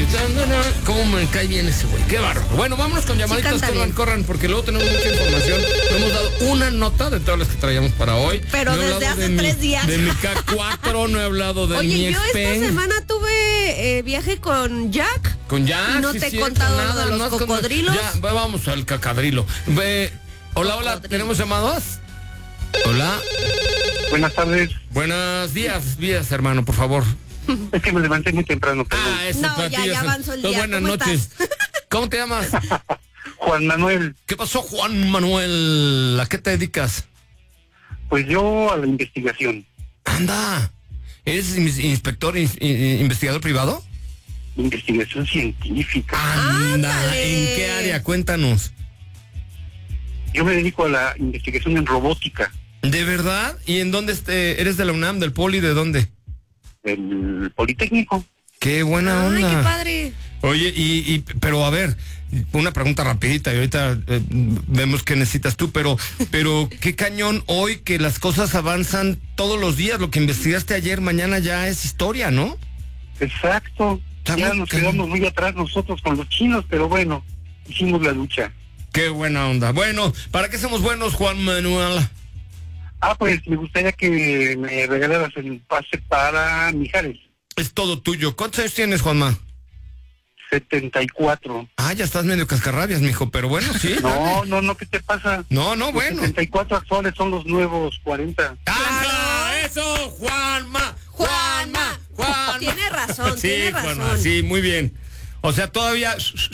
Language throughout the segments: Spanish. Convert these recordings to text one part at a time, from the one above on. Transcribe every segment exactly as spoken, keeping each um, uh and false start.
¿Cómo me cae bien ese güey? Qué bárbaro. Bueno, vámonos con llamaditas, sí, corran, corran, porque luego tenemos mucha información. No hemos dado una nota de todas las que traíamos para hoy. Pero no desde hace de tres mi, días. De mi K cuatro, no he hablado de Oye, mi yo Xpeng. esta semana tuve eh, viaje con Jack. Con Jack, y no sí, te he cierto, contado nada, de los no cocodrilos. Con... Ya, vamos al cacadrilo. Ve... Hola, hola, Cocodrilo. ¿tenemos llamadas? Hola. Buenas tardes. Buenos días, días, hermano, por favor. Es que me levanté muy temprano. Perdón. Ah, eso No, para ya, ti, ya avanzó el día. Buenas ¿Cómo noches. estás? ¿Cómo te llamas? Juan Manuel. ¿Qué pasó, Juan Manuel? ¿A qué te dedicas? Pues yo a la investigación. Anda. ¿Eres in- inspector, in- in- investigador privado? Investigación científica. Anda. Ándale. ¿En qué área? Cuéntanos. Yo me dedico a la investigación en robótica. ¿De verdad? ¿Y en dónde este, eres de la UNAM, del Poli, de dónde? El Politécnico. Qué buena Ay, onda. qué padre. Oye, y, y pero a ver, una pregunta rapidita y ahorita eh, vemos qué necesitas tú, pero pero qué cañón hoy que las cosas avanzan todos los días, lo que investigaste ayer, mañana ya es historia, ¿no? Exacto. Está Ya muy nos cañón. quedamos muy atrás nosotros con los chinos, pero bueno, hicimos la lucha. Qué buena onda. Bueno, ¿para qué somos buenos, Juan Manuel? Ah, pues me gustaría que me regalaras el pase para Mijares. Es todo tuyo. ¿Cuántos años tienes, Juanma? setenta y cuatro. Ah, ya estás medio cascarrabias, mijo, pero bueno, sí. No, no, no, ¿qué te pasa? No, no, Los bueno. setenta y cuatro actuales son los nuevos cuarenta. ¡Anda! ¡Eso, Juanma! ¡Juanma! ¡Juanma! Tiene razón, Sí, tiene razón. Juanma, sí, muy bien. O sea, todavía...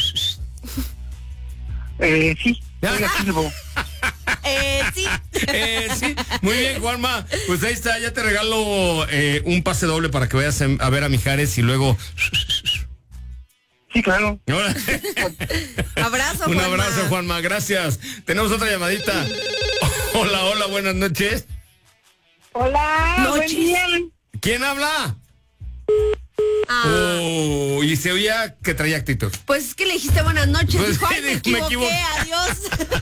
Eh, sí, oiga, sirvo. Eh, sí. Eh, sí, muy bien, Juanma. Pues ahí está, ya te regalo eh, un pase doble para que vayas a ver a Mijares y luego... Sí, claro. Ahora- Abrazo, Un Juanma. abrazo, Juanma, gracias. Tenemos otra llamadita. Hola, hola, buenas noches. Hola, buen Noches. día. ¿Quién habla? Ah, Oh, y se oía que traía actitud. pues es que le dijiste buenas noches. Pues Dijo, sí, ay, me me equivoqué, equivoqué. adiós.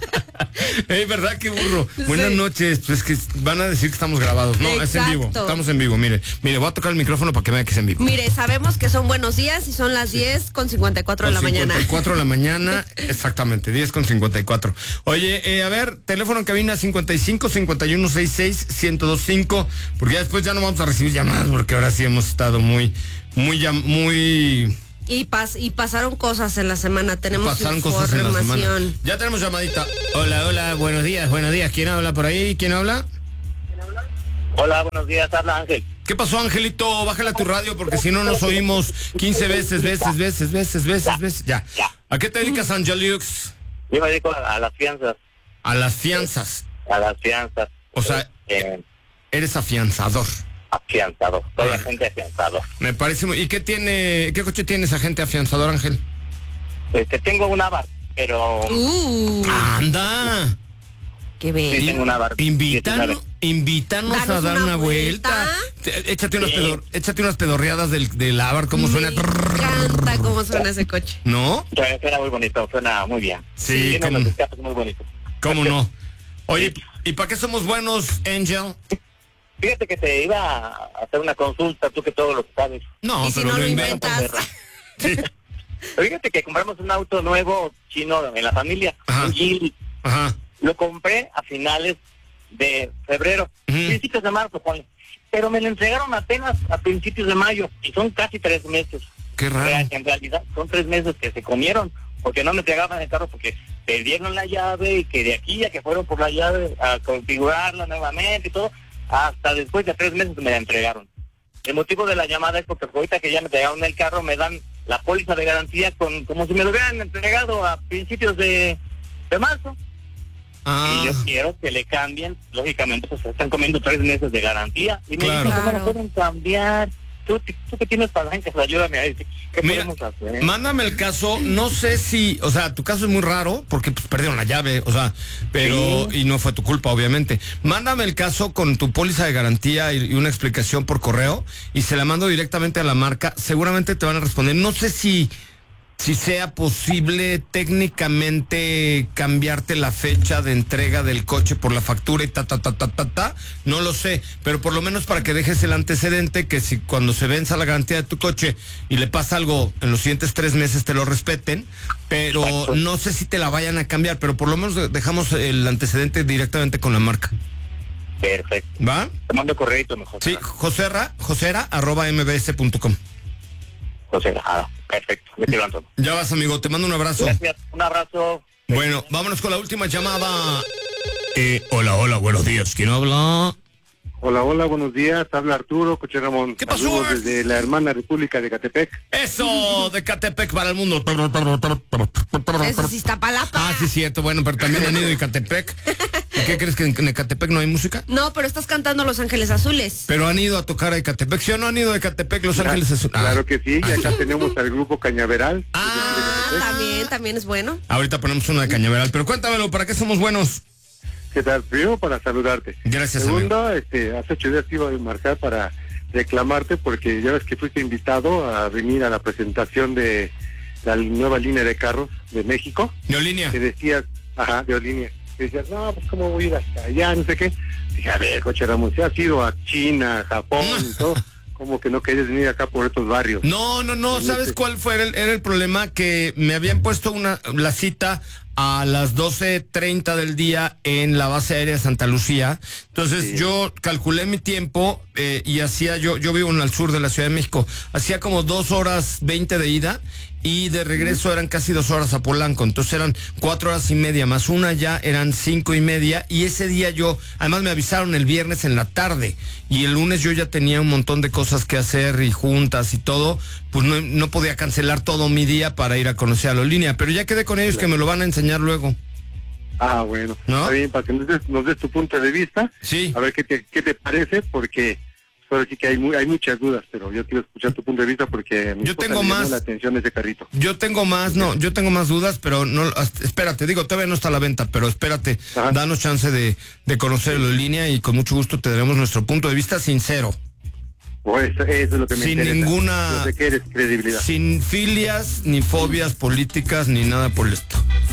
Es verdad, qué burro. Buenas Sí. noches. Pues que van a decir que estamos grabados. No, es en vivo. Exacto. Estamos en vivo. Mire, mire, voy a tocar el micrófono para que vea que es en vivo. Mire, sabemos que son buenos días y son las diez con cincuenta y cuatro de la mañana. cincuenta y cuatro de la mañana, exactamente, diez con cincuenta y cuatro. Oye, eh, a ver, teléfono en cabina cincuenta y cinco, cincuenta y uno, sesenta y seis, ciento veinticinco, porque ya después ya no vamos a recibir llamadas, porque ahora sí hemos estado muy, muy, llam- muy... Y, pas y pasaron cosas en la semana, tenemos Pasaron cosas en la semana. información. Ya tenemos llamadita. Hola, hola, buenos días, buenos días. ¿Quién habla por ahí? ¿Quién habla? Hola, buenos días, habla Ángel. ¿Qué pasó, Angelito? Bájale a tu radio porque si no nos oímos quince veces, veces, veces, veces, veces, veces. Ya. ¿A qué te dedicas, Angelix? Yo me dedico a, a las fianzas, A las fianzas. a las fianzas. O sea, Eh, eres afianzador. afianzado, soy Ah. agente afianzado. Me parece muy... ¿Y qué tiene, qué coche tienes, agente afianzador, Ángel? Este, tengo una bar, pero Uh, ¡Anda! qué sí bello. tengo una bar. Invítanos, invítanos a Danos dar una una vuelta. vuelta. Te- Échate unas, Sí. pedor- échate unas pedorreadas del, del Ávar, cómo suena. Me encanta cómo suena ese coche. ¿No? Suena, suena muy bonito, suena muy bien. Sí, tiene cómo- unos escapes muy bonitos. ¿Cómo no? Oye, ¿y para qué somos buenos, Angel? Fíjate que te iba a hacer una consulta, tú que todo lo que sabes. No, Y si pero no lo lo inventas. inventas. Sí. Fíjate que compramos un auto nuevo chino en la familia, Ajá. un Geely. Ajá. Lo compré a finales de febrero, Ujú. principios de marzo, ponle. Pero me lo entregaron apenas a principios de mayo y son casi tres meses. Qué O sea, raro. que en realidad son tres meses que se comieron porque no me entregaban el carro porque perdieron la llave y que de aquí a que fueron por la llave a configurarla nuevamente y todo, hasta después de tres meses me la entregaron. El motivo de la llamada es porque ahorita que ya me entregaron el carro me dan la póliza de garantía con como si me lo hubieran entregado a principios de, de marzo. Ah, Y yo quiero que le cambien, lógicamente pues están comiendo tres meses de garantía y me Claro. dicen que no Claro. lo pueden cambiar. Tú, tú que tienes palancas, ayúdame a decir qué Mira, podemos hacer. mándame el caso, no sé si, o sea, tu caso es muy raro porque pues, perdieron la llave, o sea, pero, Sí. y no fue tu culpa, obviamente. Mándame el caso con tu póliza de garantía y, y una explicación por correo y se la mando directamente a la marca, seguramente te van a responder. No sé si si sea posible técnicamente cambiarte la fecha de entrega del coche por la factura y ta, ta, ta, ta, ta, ta, no lo sé, pero por lo menos para que dejes el antecedente que si cuando se venza la garantía de tu coche y le pasa algo en los siguientes tres meses te lo respeten, pero Exacto. no sé si te la vayan a cambiar, pero por lo menos dejamos el antecedente directamente con la marca. Perfecto. ¿Va? Te mando correito mejor. Sí, joserra, josera, arroba mbs punto com. Josera, ah, perfecto. Me te levanto. Ya vas, amigo, te mando un abrazo. Gracias, un abrazo. Bueno, vámonos con la última llamada. Eh, hola, hola, buenos días. ¿Quién habla? Hola, hola, buenos días. Habla Arturo Coche Ramón. ¿Qué pasó? Saludos desde la hermana República de Catepec. Eso, de Catepec para el mundo. Eso sí está palapa. Ah, sí, cierto. Bueno, pero también han ido de Catepec. ¿Y qué crees que en, en Ecatepec no hay música? No, pero estás cantando Los Ángeles Azules. Pero han ido a tocar a Ecatepec. ¿Sí o no han ido a Ecatepec, Los Claro, Ángeles Azules? Claro Ah. que sí, y acá tenemos al grupo Cañaveral. Ah, También, también es bueno. ahorita ponemos una de Cañaveral, pero cuéntamelo, ¿para qué somos buenos? ¿Qué tal? Primero para saludarte. Gracias, Segundo, este, hace ocho días te iba a marcar para reclamarte porque ya ves que fuiste invitado a venir a la presentación de la nueva línea de carros de México. Neolínea. Que decías, ajá, de Olínea. Que decías, no, pues cómo voy a ir hasta allá, no sé qué. Dije, a ver, Coche Ramón, si has ido a China, Japón y todo, como que no querías venir acá por estos barrios. No, no, no, ¿sabes cuál fue el, era el problema? Que me habían puesto una la cita a las doce treinta del día en la base aérea de Santa Lucía. Entonces Sí. yo calculé mi tiempo eh, y hacía, yo yo vivo en el sur de la Ciudad de México, hacía como dos horas veinte de ida y de regreso eran casi dos horas a Polanco, entonces eran cuatro horas y media, más una ya eran cinco y media, y ese día yo, además me avisaron el viernes en la tarde, y el lunes yo ya tenía un montón de cosas que hacer y juntas y todo, pues no, no podía cancelar todo mi día para ir a conocer a Aerolínea, pero ya quedé con ellos que me lo van a enseñar luego. Ah, bueno. ¿No? Está bien, para que nos des, nos des tu punto de vista. Sí. A ver qué te, qué te parece, porque ahora sí que hay, muy, hay muchas dudas, pero yo quiero escuchar tu punto de vista porque a mi Yo esposa tengo le llamó más. la atención ese carrito. Yo tengo más, no, yo tengo más dudas, pero no, hasta- espérate, digo, todavía no está a la venta, pero espérate, Ajá. danos chance de, de conocerlo en línea y con mucho gusto te daremos nuestro punto de vista sincero, Pues eso, eso es lo que me Sin interesa. ninguna- Yo sé que eres credibilidad. sin filias, ni fobias políticas, ni nada por el esto.